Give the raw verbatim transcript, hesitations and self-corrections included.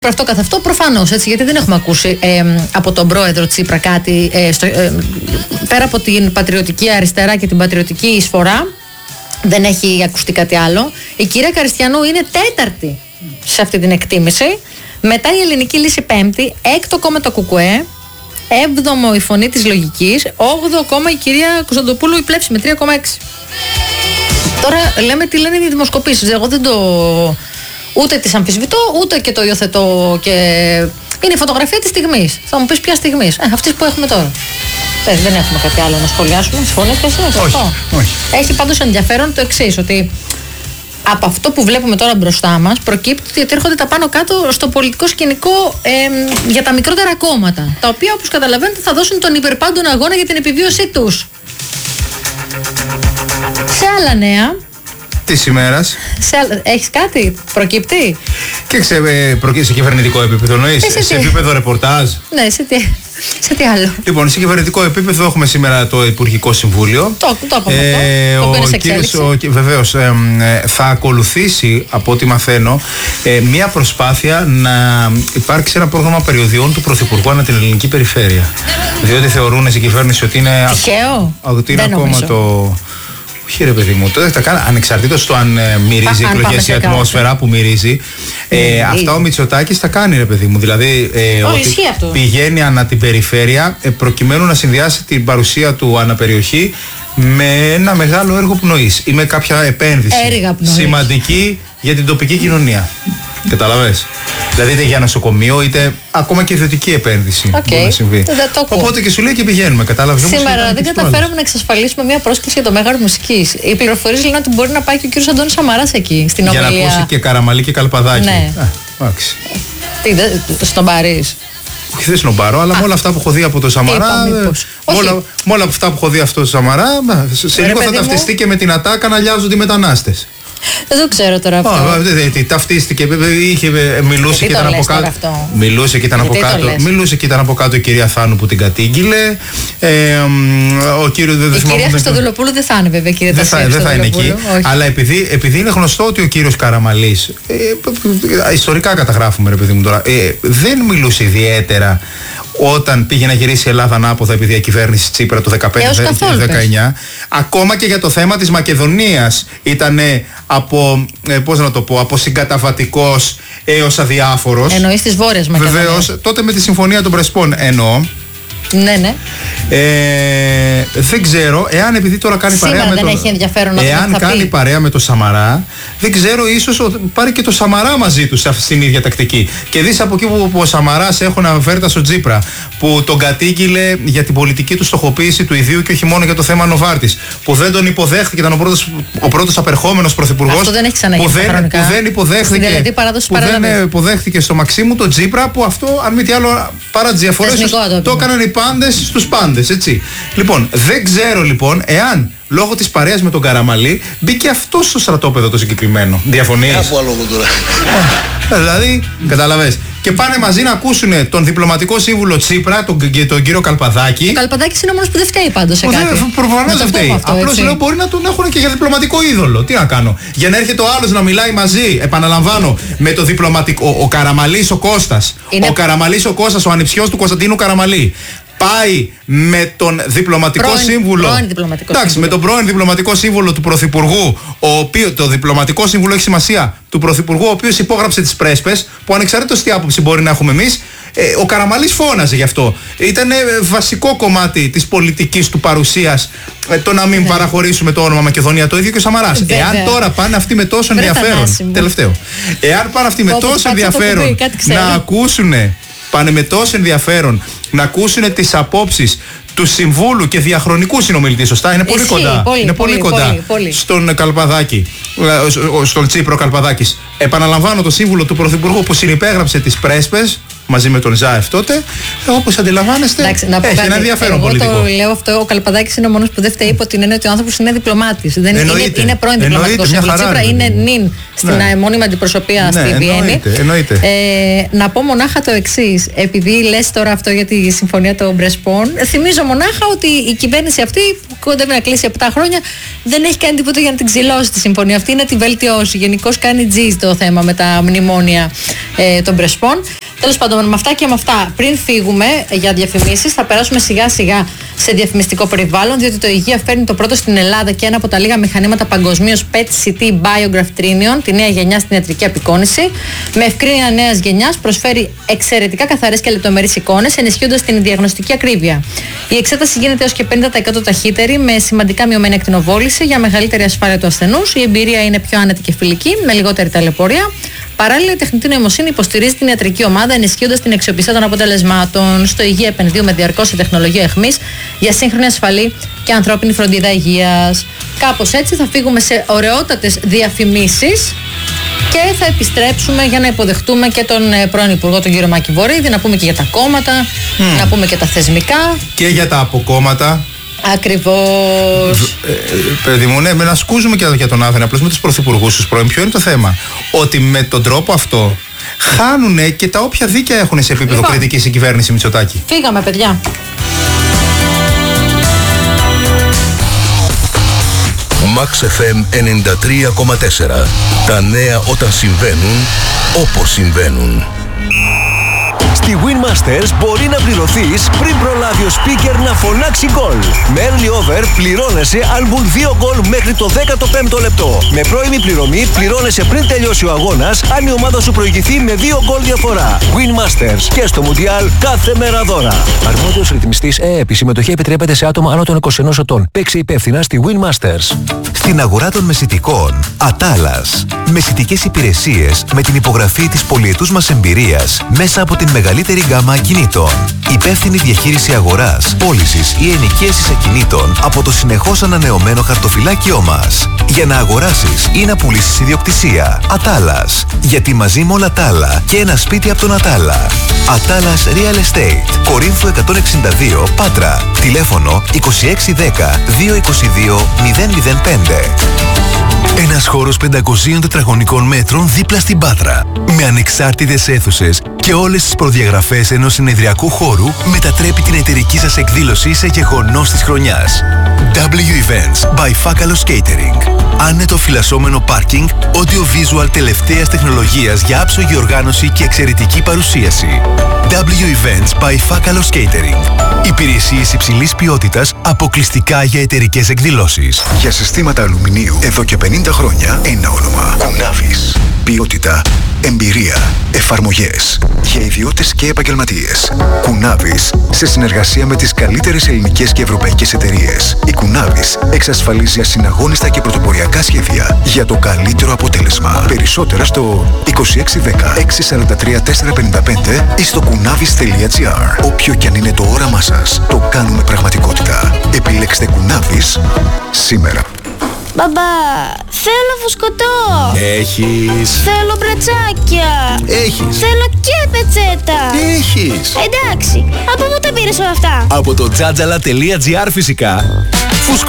Αυτό καθ' αυτό προφανώς, έτσι, γιατί δεν έχουμε ακούσει ε, από τον πρόεδρο Τσίπρα κάτι ε, στο, ε, πέρα από την πατριωτική αριστερά και την πατριωτική εισφορά. Δεν έχει ακουστεί κάτι άλλο. Η κυρία Καριστιανού είναι τέταρτη σε αυτή την εκτίμηση. Μετά η Ελληνική Λύση πέμπτη, έκτο κόμμα το ΚΚΕ, έβδομο η Φωνή της Λογικής, όγδοο κόμμα η κυρία Κωνσταντοπούλου η Πλεύση με τρία κόμμα έξι. Τώρα λέμε τι λένε οι δημοσκοπήσεις. Εγώ δεν το... ούτε τις αμφισβητώ, ούτε και το υιοθετώ. Και... είναι η φωτογραφία της στιγμής. Θα μου πεις ποια στιγμής? Ε, αυτής που έχουμε τώρα. Ε, δεν έχουμε κάτι άλλο να σχολιάσουμε. Συμφωνείς και εσύ με αυτό? Όχι. Έχει πάντως ενδιαφέρον το εξής, ότι από αυτό που βλέπουμε τώρα μπροστά μας προκύπτει ότι έρχονται τα πάνω κάτω στο πολιτικό σκηνικό ε, για τα μικρότερα κόμματα, τα οποία, όπως καταλαβαίνετε, θα δώσουν τον υπερπάντων αγώνα για την επιβίωσή τους. Σε άλλα νέα της ημέρας. Έχεις κάτι, προκύπτει? Και ξέρετε, προκύπτει σε κυβερνητικό επίπεδο, εννοείς, σε, σε επίπεδο ρεπορτάζ. Ναι, σε τι, σε τι άλλο? Λοιπόν, σε κυβερνητικό επίπεδο έχουμε σήμερα το Υπουργικό Συμβούλιο. Το, το έχουμε ε, αυτό, το οποίο είναι σε εξέλιξη. Βεβαίως, ε, ε, θα ακολουθήσει, από ό,τι μαθαίνω, ε, μια προσπάθεια να υπάρξει ένα πρόγραμμα περιοδιών του Πρωθυπουργού ανά την ελληνική περιφέρεια. Διότι θεωρούν στην κυβέρνηση ότι είναι, τυχαίο. ότι είναι ακόμα νομίζω. το... Όχι ρε παιδί μου, τότε θα κάνω, ανεξαρτήτως το αν ε, μυρίζει εκλογές η ατμόσφαιρα που μυρίζει, ε, αυτά ο Μητσοτάκης θα κάνει ρε παιδί μου. Δηλαδή ε, oh, ότι πηγαίνει ανά την περιφέρεια ε, προκειμένου να συνδυάσει την παρουσία του αναπεριοχή με ένα μεγάλο έργο πνοής ή με κάποια επένδυση σημαντική για την τοπική κοινωνία. Καταλαβες? Δηλαδή είτε για νοσοκομείο είτε ακόμα και ιδιωτική επένδυση okay. μπορεί να συμβεί. Οπότε και σου λέει και πηγαίνουμε, κατάλαβες? Σήμερα δεν καταφέραμε να εξασφαλίσουμε μια πρόσκληση για το Μέγαρο Μουσικής. Οι πληροφορίες λένε ότι μπορεί να πάει και ο κύριος Αντώνης Σαμαράς εκεί στην ομιλία. Για να ακούσει και Καραμαλή και Καλπαδάκη. Ναι. Α, τι, δε, στον Παρίς? Όχι, δεν σνομπάρω, αλλά με όλα αυτά που έχω δει από το Σαμαρά. Με όλα, όλα αυτά που έχω δει αυτό το Σαμαρά, σε λίγο θα ταυτιστεί και με την ατάκα να λιάζονται οι μετανάστες. Δεν το ξέρω τώρα αυτό. Oh, ταυτίστηκε, είχε, μιλούσε, και ήταν από κάτω, μιλούσε και ήταν από κάτω. Μιλούσε και ήταν από κάτω η κυρία Θάνου που την κατήγγειλε. Ε, ο κύριος, δεν η δεν κυρία Χριστοδουλοπούλου δεν θα είναι βέβαια, κύριε Δεν θα, δεν θα είναι εκεί. Όχι. Αλλά επειδή, επειδή είναι γνωστό ότι ο κύριος Καραμαλής, ε, ιστορικά καταγράφουμε ρε παιδί μου τώρα, ε, δεν μιλούσε ιδιαίτερα όταν πήγε να γυρίσει η Ελλάδα ανάποδα επί διακυβέρνηση Τσίπρα το δεκαπέντε δεκαεννιά. Ακόμα και για το θέμα της Μακεδονίας ήταν από, ε, πώς να το πω, από συγκαταβατικός έως αδιάφορος. Εννοείς της Βόρειας Μακεδονίας? Βεβαίως, τότε με τη Συμφωνία των Πρεσπών εννοώ. Ναι, ναι. Ε, δεν ξέρω, εάν επειδή τώρα κάνει σήμερα παρέα με δεν τον... έχει ενδιαφέρον να εάν κάνει πει. παρέα με το Σαμαρά, δεν ξέρω, ίσως πάρει και το Σαμαρά μαζί του στην ίδια τακτική. Και δεις από εκεί που, που ο Σαμαράς έχουν αφέρτα στο Τσίπρα, που τον κατήγγειλε για την πολιτική του στοχοποίηση του ιδίου και όχι μόνο για το θέμα Νοβάρτης, που δεν τον υποδέχτηκε, ήταν ο πρώτος, ο πρώτος απερχόμενος πρωθυπουργός. Αυτό δεν έχει ξαναγίνει που, δεν, που δεν υποδέχτηκε, που δεν υποδέχτηκε στο Μαξίμου τον Τσίπρα, που αυτό, αν μη τι άλλο, παρά τις διαφορές, το, το έκαναν οι πάντες στους πάντες, έτσι. Λοιπόν, δεν ξέρω λοιπόν εάν λόγω της παρέας με τον Καραμαλή μπήκε αυτό στο στρατόπεδο το συγκεκριμένο. Διαφωνείς? Κάπου άλλο τώρα. Δηλαδή, καταλαβες. Και πάνε μαζί να ακούσουν τον διπλωματικό σύμβουλο Τσίπρα, τον, τον κύριο Καλπαδάκη. Ο Καλπαδάκης είναι ο μόνος που δεν φταίει πάντως σε κάτι. Προφανώς δεν φταίει. Απλώς λέω μπορεί να τον έχουν και για διπλωματικό είδωλο. Τι να κάνω? Για να έρχεται ο άλλος να μιλάει μαζί, επαναλαμβάνω, με το διπλωματικό. Ο, ο Καραμαλής ο Κώστας. Είναι... Ο Καραμαλής ο Κώστας, ο ανιψιός του Κωνσταντίνου Καραμαλή. Πάει με τον διπλωματικό πρώην, σύμβουλο. Πρώην διπλωματικό εντάξει, σύμβουλο. με τον πρώην διπλωματικό σύμβουλο του Πρωθυπουργού, ο οποίο, το διπλωματικό σύμβουλο έχει σημασία, του Πρωθυπουργού, ο οποίος υπόγραψε τις πρέσπες, που ανεξαρτήτως τι άποψη μπορεί να έχουμε εμείς, ε, ο Καραμαλής φώναζε γι' αυτό. Ήταν ε, βασικό κομμάτι της πολιτικής του παρουσίας ε, το να μην ναι. παραχωρήσουμε το όνομα Μακεδονία, το ίδιο και ο Σαμαράς. Βέβαια. Εάν τώρα πάνε αυτοί με τόσο ενδιαφέρον. Τελευταίο. Εάν πάνε αυτοί με τόσο ενδιαφέρον να ακούσουν. Πάνε με τόσο ενδιαφέρον να ακούσουν τις απόψεις του συμβούλου και διαχρονικού συνομιλητή. Σωστά, είναι πολύ Εσύ, κοντά. Πολύ, είναι πολύ, πολύ κοντά πολύ, πολύ. στον Καλπαδάκη, στον Τσίπρο Καλπαδάκης. Επαναλαμβάνω, το σύμβουλο του Πρωθυπουργού που συνυπέγραψε τις πρέσπες, μαζί με τον Ζάεφ τότε. Όπως αντιλαμβάνεστε, εντάξει, να έχει ένα ενδιαφέρον εγώ πολιτικό. Εγώ το λέω αυτό, ο Καλπαδάκης είναι ο μόνος που δεν φταίει υπό την έννοια ότι ο άνθρωπος είναι διπλωμάτης. Δεν είναι, είναι πρώην διπλωματικός. Ο Τσίπρα είναι νυν στην ναι. μόνιμη αντιπροσωπεία ναι, στη Βιέννη. Εννοείται. Ε, να πω μονάχα το εξής. Επειδή λες τώρα αυτό για τη συμφωνία των Πρεσπών, θυμίζω μονάχα ότι η κυβέρνηση αυτή που κοντεύει να κλείσει επτά χρόνια δεν έχει κάνει τίποτα για να την ξυλώσει τη συμφωνία αυτή, να την βελτιώσει. Γενικώς κάνει τζιζ το θέμα με τα μνημόνια ε, των Πρεσπών. Τέλος πάντων, με αυτά και με αυτά, πριν φύγουμε για διαφημίσεις, θα περάσουμε σιγά σιγά σε διαφημιστικό περιβάλλον, διότι το Υγεία φέρνει το πρώτο στην Ελλάδα και ένα από τα λίγα μηχανήματα παγκοσμίως πι ι τι σι τι Biograph Trinion, τη νέα γενιά στην ιατρική απεικόνηση. Με ευκρίνεια νέας γενιάς προσφέρει εξαιρετικά καθαρές και λεπτομερείς εικόνες, ενισχύοντας την διαγνωστική ακρίβεια. Η εξέταση γίνεται έως και πενήντα τοις εκατό ταχύτερη, με σημαντικά μειωμένη ακτινοβόληση για μεγαλύτερη ασφάλεια του ασθενούς. Η εμπειρία είναι πιο άνετη και φιλική, με λιγότερη ταλαιπωρία. Παράλληλα, η τεχνητή νοημοσύνη υποστηρίζει την ιατρική ομάδα, ενισχύοντας την αξιοπιστία των αποτελεσμάτων. Στο Υγεία επενδύουμε διαρκώς σε τεχνολογία αιχμής για σύγχρονη, ασφαλή και ανθρώπινη φροντίδα υγείας. Κάπως έτσι θα φύγουμε σε ωραιότατες διαφημίσεις και θα επιστρέψουμε για να υποδεχτούμε και τον πρώην Υπουργό, τον κύριο Μάκη Βορίδη, να πούμε και για τα κόμματα, mm. να πούμε και τα θεσμικά. Και για τα αποκόμματα. Ακριβώς. Ε, παιδί μου, ναι, με να σκούζουμε και για τον Άδωνη, απλώς με τους πρωθυπουργούς τους πρώην. Ποιο είναι το θέμα? Ότι με τον τρόπο αυτό χάνουν και τα όποια δίκαια έχουν σε επίπεδο λοιπόν, κριτικής η κυβέρνηση Μητσοτάκη. Φύγαμε, παιδιά. Max εφ εμ ενενήντα τρία κόμμα τέσσερα. Τα νέα όταν συμβαίνουν, όπως συμβαίνουν. Στη Winmasters μπορεί να πληρωθείς πριν προλάβει ο speaker να φωνάξει γκολ. Με early over πληρώνεσαι αν μπουν δύο γκολ μέχρι το δέκατο πέμπτο λεπτό. Με πρώιμη πληρωμή πληρώνεσαι πριν τελειώσει ο αγώνας αν η ομάδα σου προηγηθεί με δύο γκολ διαφορά. Winmasters και στο Μουντιάλ κάθε μέρα δώρα. Αρμόδιος ρυθμιστής ΕΕΠ. Η συμμετοχή επιτρέπεται σε άτομα άνω των είκοσι ενός ετών. Παίξε υπεύθυνα στη Winmasters. Στην αγορά των μεσιτικών, Ατάλας. Μεσιτικές υπηρεσίες με την υπογραφή της πολυετούς μας εμπειρίας μέσα από την μεγαλύτερη γκάμα ακινήτων. Υπεύθυνη διαχείριση αγοράς, πώλησης ή ενοικίασης ακινήτων από το συνεχώς ανανεωμένο χαρτοφυλάκιό μας. Για να αγοράσεις ή να πουλήσεις ιδιοκτησία. Ατάλας. Γιατί μαζί με όλα τα άλλα και ένα σπίτι από τον Ατάλα. Ατάλας Real Estate. Κορίνθου εκατόν εξήντα δύο, Πάτρα. Τηλέφωνο είκοσι έξι δέκα διακόσια είκοσι δύο μηδέν μηδέν πέντε. Ένας χώρος πεντακοσίων τετραγωνικών μέτρων δίπλα στην Πάτρα. Με ανεξάρτητες αίθουσες και όλες τις προδιαγραφές ενός συνεδριακού χώρου μετατρέπει την εταιρική σας εκδήλωση σε γεγονός της χρονιάς. W Events by Fakalos Catering. Άνετο φυλασσόμενο πάρκινγκ, audio-visual τελευταίας τεχνολογίας για άψογη οργάνωση και εξαιρετική παρουσίαση. W Events by Fakalos Catering. Υπηρεσίες υψηλής ποιότητας αποκλειστικά για εταιρικές εκδηλώσεις. Για συστήματα αλουμινίου εδώ και πενήντα χρόνια ένα όνομα. Κουνάβης. Ποιότητα, εμπειρία, εφαρμογές για ιδιώτες και επαγγελματίες. Κουνάβης, σε συνεργασία με τις καλύτερες ελληνικές και ευρωπαϊκές εταιρείες. Η Κουνάβης εξασφαλίζει ασυναγώνιστα και πρωτοποριακά σχέδια για το καλύτερο αποτέλεσμα. Περισσότερα στο είκοσι έξι δέκα έξι σαράντα τρία τετρακόσια πενήντα πέντε ή στο κουνάβης τελεία τζι άρ. Όποιο κι αν είναι το όραμά σας, το κάνουμε πραγματικότητα. Επιλέξτε Κουνάβης σήμερα. Μπαμπά, θέλω φουσκωτό. Έχεις. Θέλω μπρατσάκια. Έχεις. Θέλω και πετσέτα. Έχεις. Εντάξει, από πού τα πήρες όλα αυτά? Από το τζάτζαλα τελεία τζι άρ φυσικά. Φουσκωτό.